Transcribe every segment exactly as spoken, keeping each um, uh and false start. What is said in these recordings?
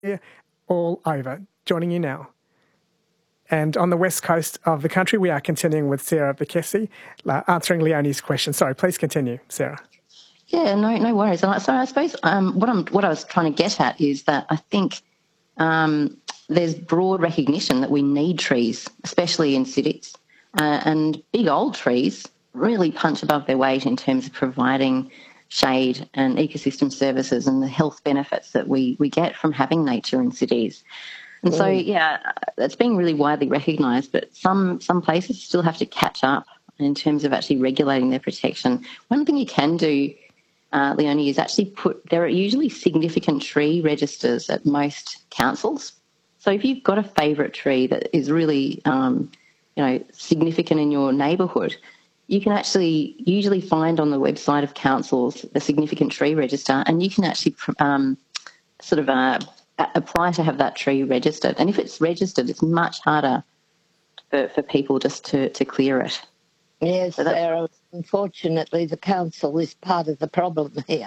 all over, joining you now. And on the west coast of the country, we are continuing with Sarah Bekesi, uh, answering Leonie's question. Sorry, please continue, Sarah. Yeah, no, no worries. And I, so I suppose um, what I'm, what I was trying to get at is that I think um, there's broad recognition that we need trees, especially in cities, uh, and big old trees really punch above their weight in terms of providing shade and ecosystem services and the health benefits that we we get from having nature in cities. And so, yeah, it's being really widely recognised, but some some places still have to catch up in terms of actually regulating their protection. One thing you can do, uh, Leonie, is actually put, there are usually significant tree registers at most councils. So if you've got a favourite tree that is really, um, you know, significant in your neighbourhood, you can actually usually find on the website of councils the significant tree register, and you can actually um, sort of uh, apply to have that tree registered. And if it's registered, it's much harder for, for people just to, to clear it. Yes, so Sarah, unfortunately the council is part of the problem here.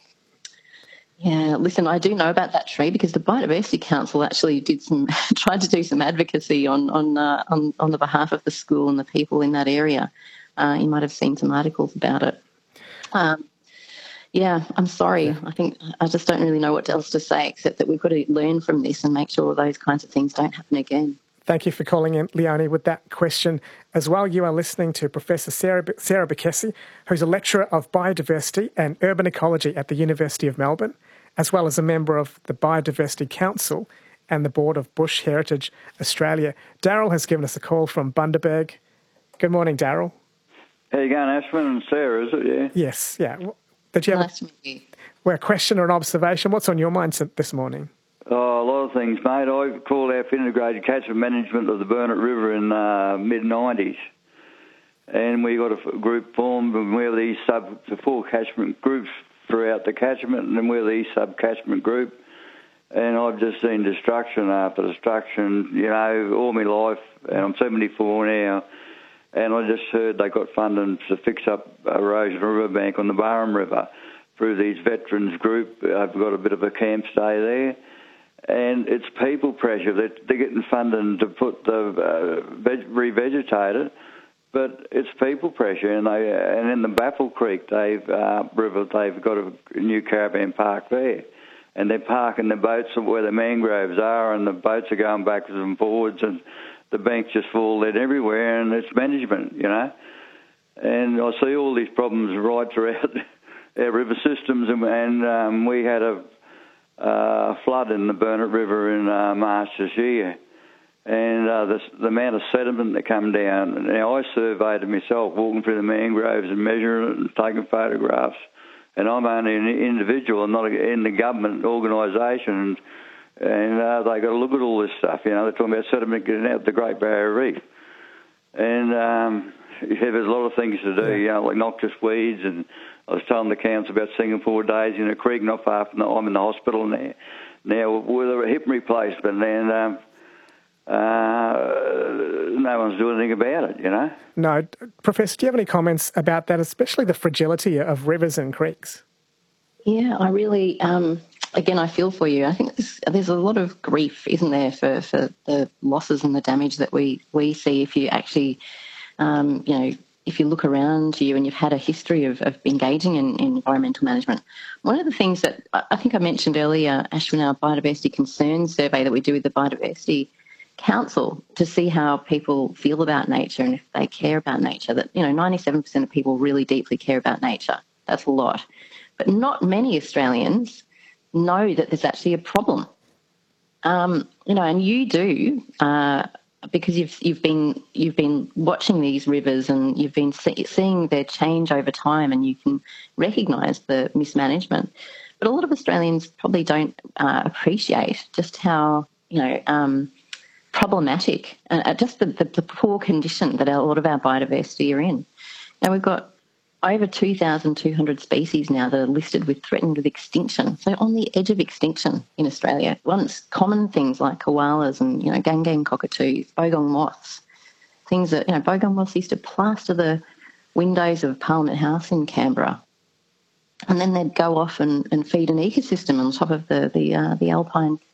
Yeah, listen, I do know about that tree because the Biodiversity Council actually did some, tried to do some advocacy on on, uh, on on the behalf of the school and the people in that area. Uh, you might have seen some articles about it. Um, yeah, I'm sorry. Yeah. I think I just don't really know what else to say except that we've got to learn from this and make sure those kinds of things don't happen again. Thank you for calling in, Leonie, with that question as well. You are listening to Professor Sarah, Sarah Bekesi, who's a lecturer of biodiversity and urban ecology at the University of Melbourne, as well as a member of the Biodiversity Council and the Board of Bush Heritage Australia. Daryl has given us a call from Bundaberg. Good morning, Daryl. How you going, Ashwin and Sarah, is it, yeah? Yes, yeah. Did you have nice a, well, a question or an observation? What's on your mind this morning? Oh, a lot of things, mate. I called out for integrated catchment management of the Burnett River in uh, mid nineties. And we got a group formed, and we're the sub, the four catchment groups throughout the catchment, and we're the sub-catchment group. And I've just seen destruction after destruction, you know, all my life, and I'm seventy-four now. And I just heard they got funding to fix up erosion riverbank on the Barham River through these veterans group. I've got a bit of a camp stay there. And it's people pressure. They're, they're getting funding to put the uh, veg, revegetate it, but it's people pressure. And they and in the Baffle Creek they've uh, river they've got a new caravan park there, and they're parking the boats where the mangroves are, and the boats are going backwards and forwards, and the banks just fall lead everywhere, and it's management, you know. And I see all these problems right throughout our river systems, and, and um, we had a Uh, flood in the Burnett River in uh, March this year, and uh, the, the amount of sediment that come down. Now, I surveyed it myself, walking through the mangroves and measuring it and taking photographs, and I'm only an individual and not in the government organisation, and, and uh, they got to look at all this stuff. You know, they're talking about sediment getting out the Great Barrier Reef, and um, yeah, there's a lot of things to do, you know, like noxious weeds, and I was telling the council about Singapore Days in a creek not far from the, I'm in the hospital now, now with a hip replacement, and um, uh, no one's doing anything about it, you know. No. Professor, do you have any comments about that, especially the fragility of rivers and creeks? Yeah, I really, um, again, I feel for you. I think there's, there's a lot of grief, isn't there, for, for the losses and the damage that we, we see if you actually, um, you know, if you look around you and you've had a history of, of engaging in, in environmental management. One of the things that I think I mentioned earlier, Ashwin, our biodiversity concerns survey that we do with the Biodiversity Council to see how people feel about nature and if they care about nature, that, you know, ninety-seven percent of people really deeply care about nature. That's a lot. But not many Australians know that there's actually a problem. Um, you know, and you do, uh, because you've you've been you've been watching these rivers and you've been see, seeing their change over time, and you can recognise the mismanagement. But a lot of Australians probably don't uh, appreciate just how, you know, um, problematic, uh, just the, the, the poor condition that a lot of our biodiversity are in. Now we've got over two thousand two hundred species now that are listed with threatened with extinction. So on the edge of extinction in Australia. Once common things like koalas and, you know, gang-gang cockatoos, bogong moths, things that, you know, bogong moths used to plaster the windows of Parliament House in Canberra. And then they'd go off and, and feed an ecosystem on top of the, the, uh, the alpine